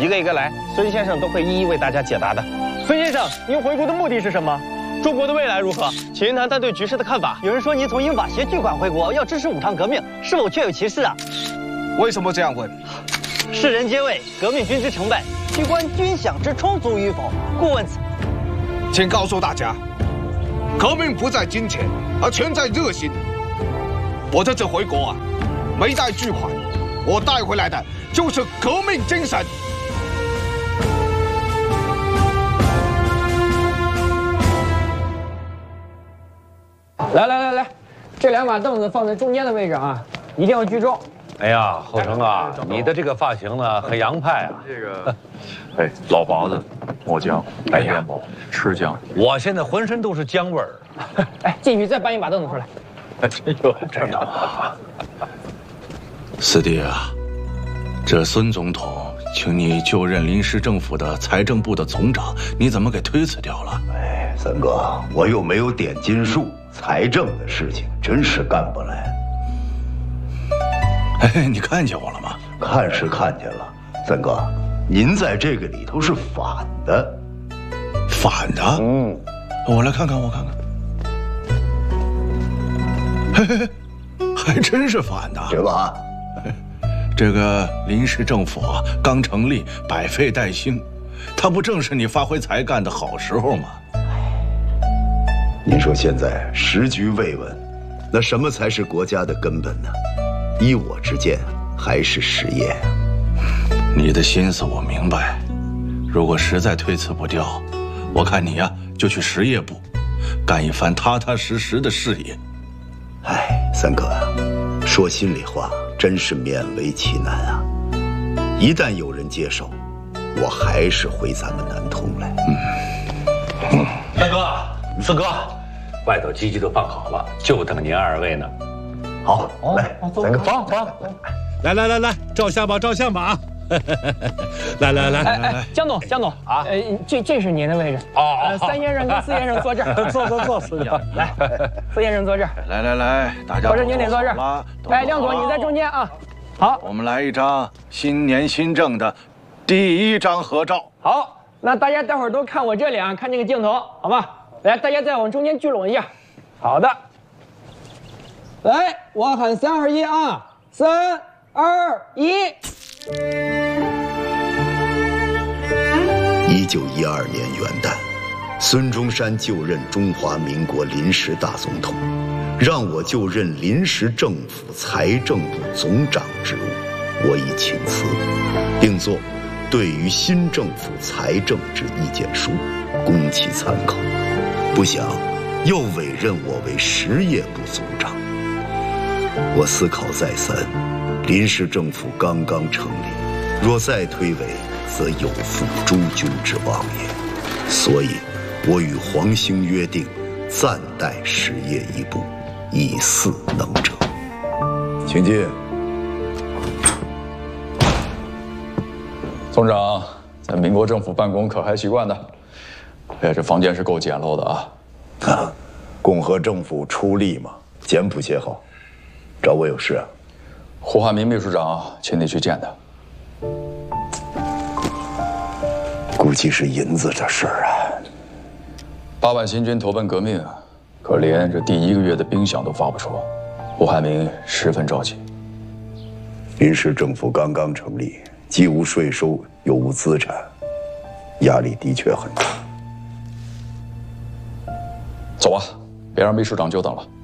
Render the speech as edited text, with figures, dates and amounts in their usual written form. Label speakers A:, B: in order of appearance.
A: 一个一个来，孙先生都会一一为大家解答的。孙先生，您回国的目的是什么？中国的未来如何？请您谈谈对局势的看法。
B: 有人说你从英法协巨款回国，要支持武昌革命，是否确有其事啊？
C: 为什么这样问？
B: 世人皆谓革命军之成败，须观军饷之充足与否，故问此。
C: 请告诉大家，革命不在金钱，而全在热心。我这次回国啊，没带巨款，我带回来的就是革命精神。
D: 来，这2把凳子放在中间的位置啊，一定要聚众。
E: 哎呀，后成啊，你的这个发型呢，很洋派啊。
F: 这个，哎，老饽子，抹姜，白面包，吃姜。
E: 我现在浑身都是姜味儿。
D: 哎，继续再搬一把凳子出来。
F: 哎呦，这样。
G: 四弟啊，这孙总统请你就任临时政府的财政部的总长，你怎么给推辞掉了？
H: 哎，三哥，我又没有点金术，财政的事情真是干不来。
G: 哎，你看见我了吗？
H: 看是看见了，三哥，您在这个里头是反的。
G: 反的？我来看看，我看看。嘿，还真是反的。
H: 是吧？
G: 这个临时政府啊，刚成立，百废待兴，它不正是你发挥才干的好时候吗？
H: 您说现在时局未稳，那什么才是国家的根本呢？依我之见，还是实业。
G: 你的心思我明白，如果实在推辞不掉，我看你呀，就去实业部，干一番踏踏实实的事业。
H: 哎，三哥啊，说心里话，真是勉为其难啊。一旦有人接手，我还是回咱们南通来。
E: 大哥，四哥，外头鸡都放好了，就等您2位呢。
H: 好，来，三哥，
D: 走。
I: 来，照相吧！来，
D: 江总啊，这是您的位置
E: 哦。
D: 3先生跟4先生坐这儿，
I: 坐，四先生
D: 来，4先生坐这儿，
G: 来，大家
D: 或者您得坐这儿。哎，亮总你在中间啊。好，
G: 我们来一张新年新政的第1张合照。
D: 好，那大家待会儿都看我这里啊，看这个镜头，好吗？来，大家再往中间聚拢一下。好的。来，我喊3、2、1啊，3、2、1。
H: 1912年元旦，孙中山就任中华民国临时大总统，让我就任临时政府财政部总长职务。我已请辞，并作对于新政府财政之意见书，供其参考。不想又委任我为实业部总长。我思考再三，临时政府刚刚成立，若再推诿，则有负诸君之望也。所以，我与黄兴约定，暂代实业一部，以嗣能者。请进。
F: 总长，在民国政府办公可还习惯的？哎，这房间是够简陋的啊。
H: 啊，共和政府出力嘛，简朴些好。找我有事啊？
F: 胡汉民秘书长请你去见他。
H: 估计是银子的事儿啊。
F: 8万新军投奔革命，可连这第1个月的兵饷都发不出，胡汉民十分着急。
H: 临时政府刚刚成立，既无税收，又无资产，压力的确很大。
F: 走啊，别让秘书长久等了。